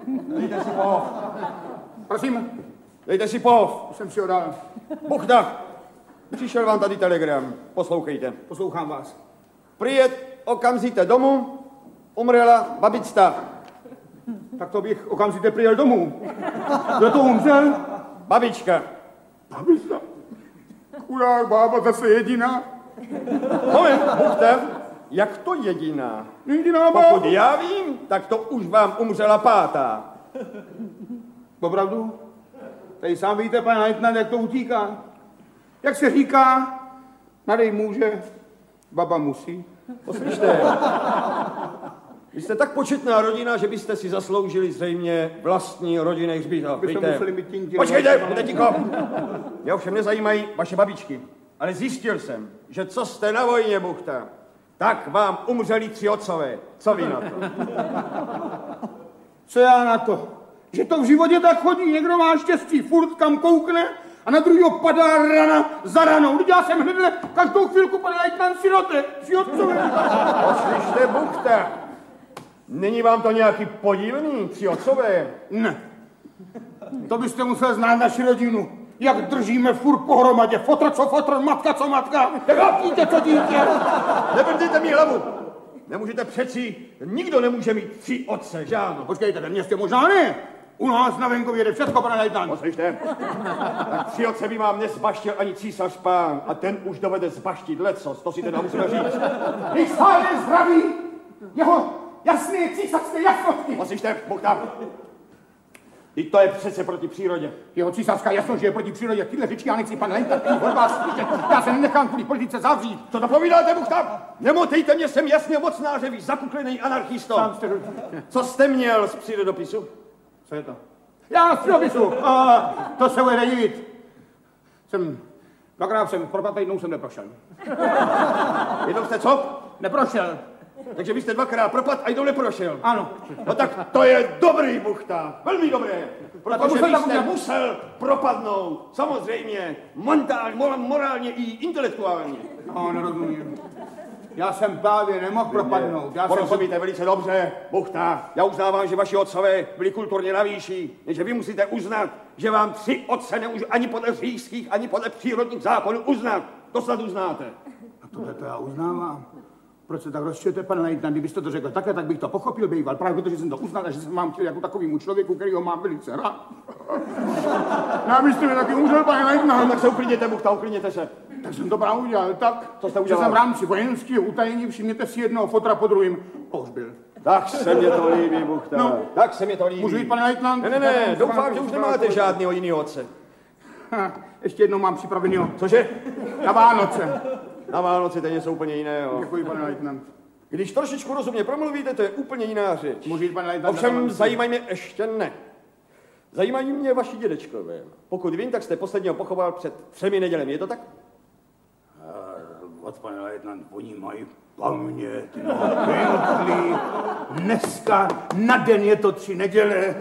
Dejte si pohov. Prosím? Dejte si pohov. Už jsem si ho dal. Buchta, přišel vám tady telegram. Poslouchejte. Poslouchám vás. Přijet okamžitě domů, umřela babička. Tak to bych okamžitě přijel domů. Kdo to umřel? Babička. Babička? Chudák bába zase jediná. Moment, Buchta, jak to jediná? Jediná bába? Pokud já vím, tak to už vám umřela pátá. Opravdu? Tady sám víte, pane Leitnant, jak to utíká. Jak se říká, nadej může, baba musí. Poslyšte, vy jste tak početná rodina, že byste si zasloužili zřejmě vlastní rodinný hřbitov. Počkejte, bude ticho. Mě ovšem nezajímají vaše babičky, ale zjistil jsem, že co jste na vojně, Buchta, tak vám umřeli 3 otcové. Co vy na to? Co já na to? Že to v životě tak chodí, někdo má štěstí, furt kam koukne a na druhýho padá rana za ranou. Já jsem hned každou chvilku, pane Leitnant, sirote, 3 otcové. Poslyšte, Buchta, není vám to nějaký podivný, 3 otcové? Ne. To byste musel znát naši rodinu. Jak držíme furt pohromadě. Fotr co fotr, matka co matka. Dítě co dítě. Nebrdejte mi hlavu. Nemůžete přeci, nikdo nemůže mít 3 otce, že ano? Počkejte, ve městě možná ne. U nás na venkově jde všechno, pane Leitnant. Poslyšte, tak 3 otce by vám nezbaštil ani císař pán a ten už dovede zbaštit lecos, to si teda musíme říct. Když stále zdraví jeho jasné císařské jasnosti. Poslyšte, Buchta, teď to je přece proti přírodě. Jeho císařská jasnost, že je proti přírodě. Tyhle řečky já nechci, pane Leitnant, já se nenechám kvůli politice zavřít. Co to povídáte, Buchta? Nemotejte mě, jsem jasně mocnářevý, zakuklený anarchisto. Co jste měl z přírodopisu? Co je to? Já z přírodopisu. To se bude divit. Dvakrát jsem propadl, jednou jsem neprošel. Jednou jste co? Neprošel. Takže vy jste 2krát propad a jednou neprošel. Ano. No tak to je dobrý, Buchta, velmi dobré. Protože vy jste musel propadnout, samozřejmě, morálně i intelektuálně. No, nerozumím. Já jsem právě nemohl propadnout. Porozumíte velice dobře, Buchta. Já uznávám, že vaši otcové byli kulturně na výši, jenže vy musíte uznat, že vám 3 otce nemůžu ani podle říšských, ani podle přírodních zákonů uznat. To snad uznáte. A tohle to já uznávám. Proč se tak rozčujete, pane Leitnant? Kdybyste to řekl takhle, tak bych to pochopil, býval. Právě protože jsem to uznal a že jsem vám chtěl jako takovýmu člověku, který ho mám velice rád. No, abyste mi taky umřel, pane Leitnant. Tak se uklidněte, Buchta, uklidněte se. Tak jsem to právě udělal tak, co jste že jsem v rámci vojenského utajení, všimněte si, jednoho fotra po druhým pohřbil. Tak se mě to líbí, Buchta. No. Tak se mě to líbí. Můžu jít, pane Leitnant? Ne, doufám, že už nemáte žádného jiného otce. Ještě jednou mám připravenýho. Cože? Na Vánoce. Na Vánoce to je něco úplně jiného. Děkuji, pane Leitnant. Když trošičku rozumně promluvíte, to je úplně jiná řeč. Můžu jít, pane Leitnant? Ovšem zajímají mě ještě ne. Zajímají mě vaši dědečkové. Pokud vím, tak jste posledního pochoval před 3 nedělemi, je to tak? Od pane Leitnant, oni mají paměť, pěkný. Dneska na den je to 3 neděle.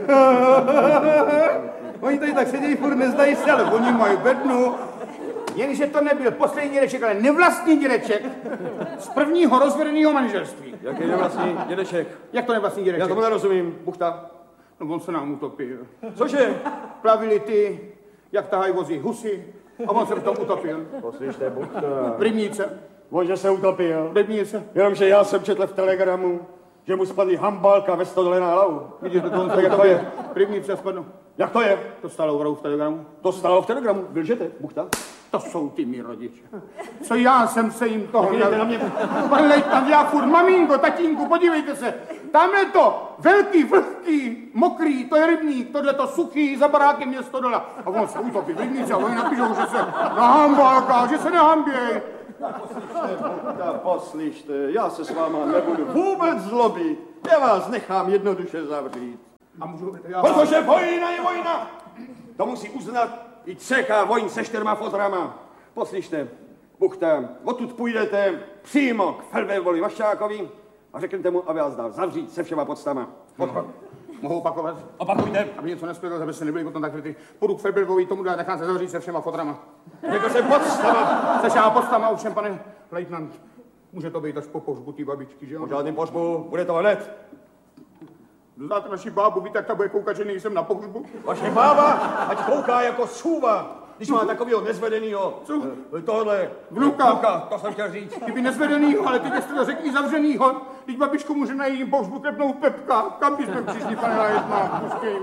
Oni tady tak sedí, furt nezdají se, ale oni mají bednu. Jenže to nebyl poslední dědeček, ale nevlastní dědeček z prvního rozvedeného manželství. Jaký nevlastní dědeček? Jak to nevlastní dědeček? Já tomu nerozumím, Buchta. No on se nám utopil. Cože? Plavili ty, jak tahají vozí husy, a on se v tom utopil. Poslyšte, Buchta. V rybníce. On, že se utopil. V rybníce. Jenomže já jsem četl v telegramu, že mu spadly hambálka ve stodole na hlavu. Vidíte, to on se jak to je? V rybníce spadnou. Jak to je? To stalo v telegramu. To stalo v telegramu. Vylžete, Buchta? To jsou ty mý rodiče. Co já jsem se jim toho... Na mě. Pan Leitnant, já furt, maminko, tatínku, podívejte se. Tamhle to velký, vlhký, mokrý, to je rybník, tohle suchý, za barákem je stodola. A on se utopí v rybníce a oni napíšou, že se nahambálká, že se nehamběj. Poslyšte, já se s váma nebudu vůbec zlobit. Já vás nechám jednoduše zavřít. A můžu... Protože vojna je vojna. To musí uznat i CK vojn se 4 fotrama. Poslyšte, Buchta, odtud půjdete přímo k Feldweblovi Vaščákovi a řeknete mu, aby vás dal zavřít se všema podstama. Mohu opakovat? Opakujte. Aby něco nespěl, aby se nebyli potom tak ty. Půjdu k Feldweblovi, tomu dá, nechám se zavřít se všema fotrama. Řekl jsem podstama. Se všema podstama, ovšem, pane Leitnant, může to být až po pohřbu té babičky, že jo? Po žádným pohřbu, bude to hned. Znáte naši bábu, víte, jak ta bude koukat, že nejsem na pohřbu? Vaše bába, ať kouká jako sůva, když má takovýho nezvedenýho, tohle, Vnuka, to jsem chtěl říct. Kdyby nezvedenýho, ale teď jste to řekli zavřenýho, teď babičku může na jejím pohřbu klepnout Pepka. Kam bychom přišli, pane Leitnant? Puštěj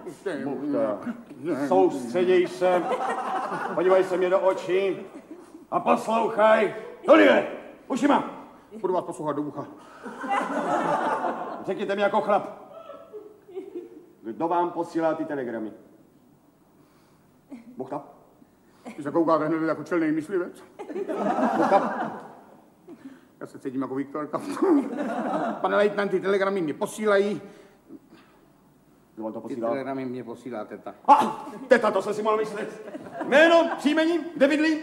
mě. Soustředěj se, podívej se mě do očí a poslouchaj. Tohle, ušima. Budu vás poslouchat do ucha. Řekněte mi jako chlap, kdo vám posílá ty telegramy? Buchta? Ty se koukáte hned jako čelnej myslivec. Buchta? Já se cítím jako Viktorka. Pane Leitnant, ty telegramy mě posílají. Kdo vám to Ty posílá? telegramy mě posílá teta. Teta, to jsem si mohl myslet. Jméno, příjmení, kde bydlí?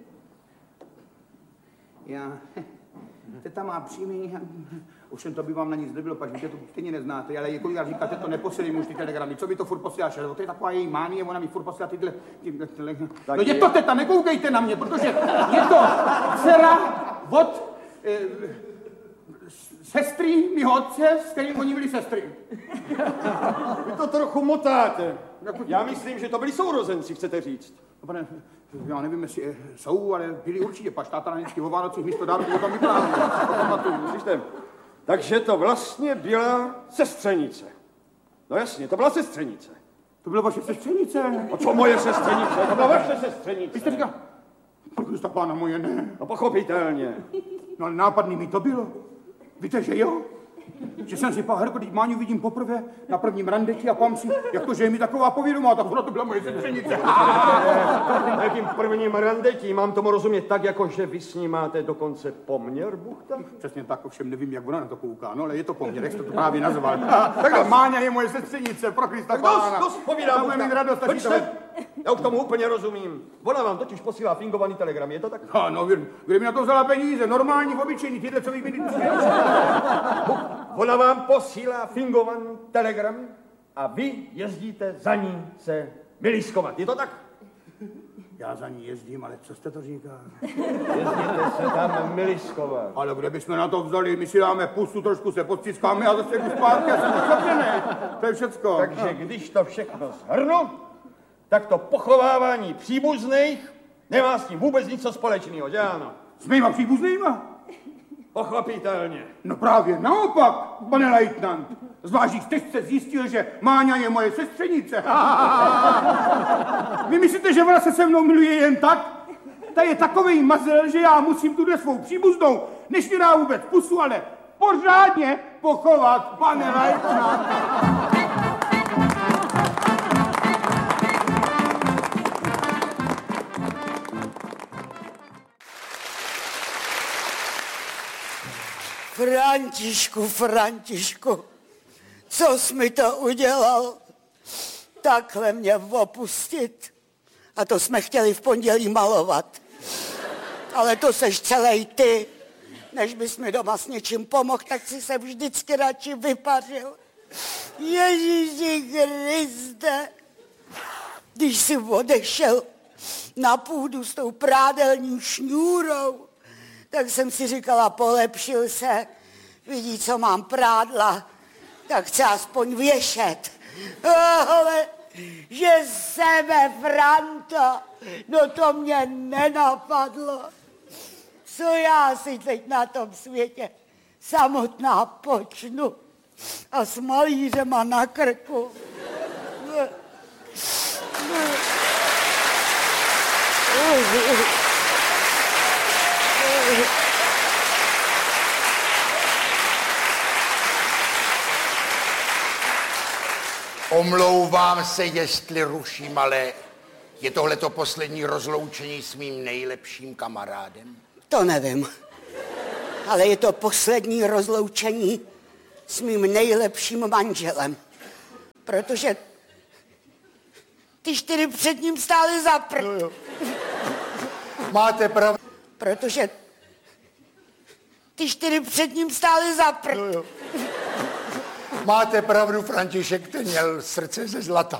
Teta má příjmení, ovšem to by vám na nic nebylo, pač vy to stejně neznáte, ale kolikrát říkáte, to neposílej už ty telegramy, co vy to furt posíláš, ale to je taková její mánie, ona mi furt posílá tyhle telegramy. No je to teta, nekoukejte na mě, protože je to dcera od sestry mýho otce, s kterým oni byli sestry. Vy to trochu motáte. Já myslím, že to byli sourozenci, chcete říct. Pane, já nevím, jestli jsou, ale byli určitě, pač táta na vždycky o Vánocích místo dárku o tom vyprávěl. Slyšte, takže to vlastně byla sestřenice. No jasně, to byla sestřenice. To byla vaše sestřenice? A co moje sestřenice? To byla vaše sestřenice. Vy jste říkal, Krista pána moje, ne. No pochopitelně. No ale nápadný mi to bylo. Víte, že jo? Že jsem si Herko, když Máňu vidím poprvé na prvním randeti a pám si, jak to, že je mi taková povědomá, tak ona to byla moje sestřenice. Na jakým prvním randetí mám tomu rozumět tak, jako že vy s ní máte dokonce poměr, Buchta? Přesně tak, ovšem nevím, jak ona na to kouká, no ale je to poměr, jak jste to právě nazval. Tak Máňa je moje sestřenice, pro Krista pána. Dost povídám, Buchta. Mít radost, já už tomu úplně rozumím. Ona vám totiž posílá fingovaný telegram, je to tak? No, kde mi na to vzala peníze, normální, obyčejný, tyhle, co vy vidíte. Ona vám posílá fingovaný telegram a vy jezdíte za ní se miliskovat, je to tak? Já za ní jezdím, ale co jste to říkal? Jezdíte se tam miliskovat. Ale kde bychom na to vzali, my si dáme pusu, trošku se podciskáme a zase jdu zpátky a jsem pořádně. To je všecko. Takže když to všechno shrnu, tak to pochovávání příbuzných nemá s tím vůbec nic společného, že ano? S mýma příbuznýma? Pochopitelně. No právě naopak, pane Leitnant. Zvlášť jste zjistil, že Máňa je moje sestřenice. Vy myslíte, že ona se se mnou miluje jen tak? Ta je takovej mazel, že já musím tuhle svou příbuznou, než mi dá vůbec pusu, ale pořádně pochovat, pane Leitnant. Františku, co jsi mi to udělal? Takhle mě opustit. A to jsme chtěli v pondělí malovat. Ale to seš celej ty. Než bys mi doma s něčím pomohl, tak si se vždycky radši vypařil. Ježíši Kriste. Když jsi odešel na půdu s tou prádelní šňůrou, tak jsem si říkala, polepšil se, vidí, co mám prádla, tak chce aspoň věšet. Ale že sebe, Franta, no to mě nenapadlo. Co já si teď na tom světě samotná počnu a s malířema na krku. Omlouvám se, jestli ruším, ale je tohleto poslední rozloučení s mým nejlepším kamarádem? To nevím, ale je to poslední rozloučení s mým nejlepším manželem, protože ty 4 před ním stály za prd. Máte pravdu. Protože ty 4 před ním stály za prd. Máte pravdu, František, ten měl srdce ze zlata.